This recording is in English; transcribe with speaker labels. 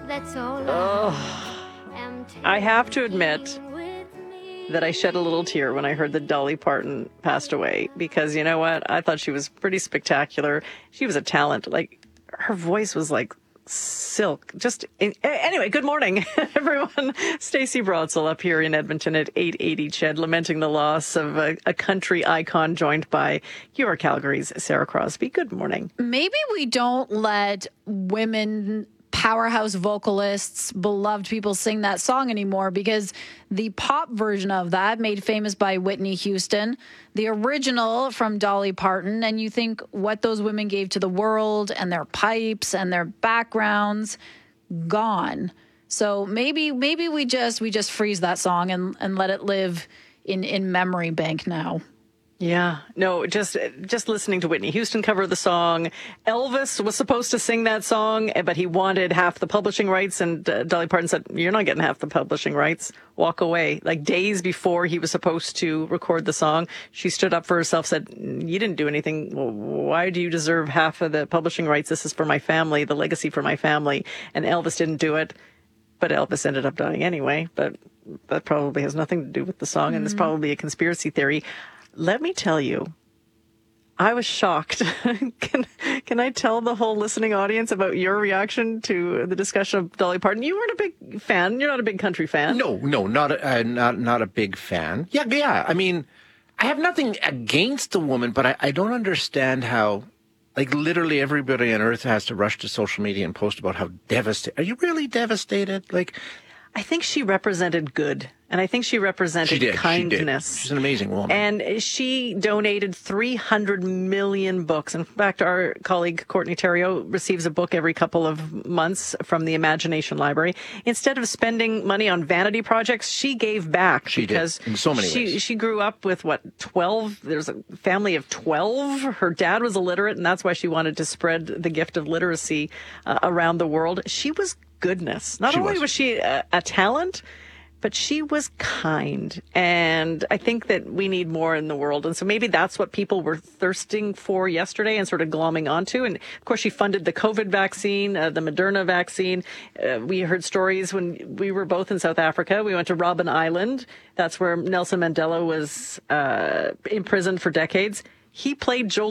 Speaker 1: That's all.
Speaker 2: I have to admit that I shed a little tear when I heard that Dolly Parton passed away, because you know what? I thought she was pretty spectacular. She was a talent. Like, her voice was like silk. Anyway, good morning, everyone. Stacey Broadsell up here in Edmonton at 880 Ched, lamenting the loss of a country icon, joined by your Calgary's Sarah Crosby. Good morning.
Speaker 3: Maybe we don't let women powerhouse vocalists, beloved people sing that song anymore, because the pop version of that, made famous by Whitney Houston, the original from Dolly Parton, and you think what those women gave to the world and their pipes and their backgrounds, gone. So maybe we just freeze that song and let it live in memory bank now.
Speaker 2: Yeah, no, just listening to Whitney Houston cover the song. Elvis was supposed to sing that song, but he wanted half the publishing rights, and Dolly Parton said, "You're not getting half the publishing rights. Walk away." Like, days before he was supposed to record the song, she stood up for herself, said, "You didn't do anything. Why do you deserve half of the publishing rights? This is for my family, the legacy for my family." And Elvis didn't do it, but Elvis ended up dying anyway. But that probably has nothing to do with the song, and it's probably a conspiracy theory. Let me tell you, I was shocked. Can I tell the whole listening audience about your reaction to the discussion of Dolly Parton? You weren't a big fan. You're not a big country fan.
Speaker 4: No, not a big fan. Yeah. I mean, I have nothing against the woman, but I don't understand how, like, literally everybody on earth has to rush to social media and post about how devastated. Are you really devastated? Like,
Speaker 2: I think she represented good, and I think she represented kindness.
Speaker 4: She's an amazing woman.
Speaker 2: And she donated 300 million books. In fact, our colleague Courtney Theriault receives a book every couple of months from the Imagination Library. Instead of spending money on vanity projects, she gave back.
Speaker 4: She did, in so many ways.
Speaker 2: She grew up with, 12? There's a family of 12. Her dad was illiterate, and that's why she wanted to spread the gift of literacy around the world. She was goodness. Not only was she a talent, but she was kind. And I think that we need more in the world. And so maybe that's what people were thirsting for yesterday and sort of glomming onto. And of course, she funded the COVID vaccine, the Moderna vaccine. We heard stories when we were both in South Africa. We went to Robben Island. That's where Nelson Mandela was imprisoned for decades. He played Joe